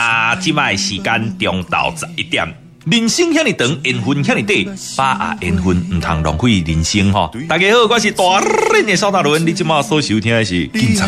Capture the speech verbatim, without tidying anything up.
啊，即摆时间中昼十一点。人生遐尼长，缘分遐尼短，把握缘分，唔通浪费人生吼。大家好，我是大人的邵大伦，你即马所收听的是《警察